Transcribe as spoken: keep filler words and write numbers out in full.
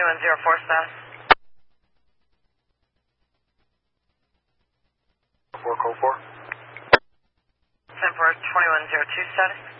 twenty-one oh four status. four, code four. Semper twenty-one oh two status.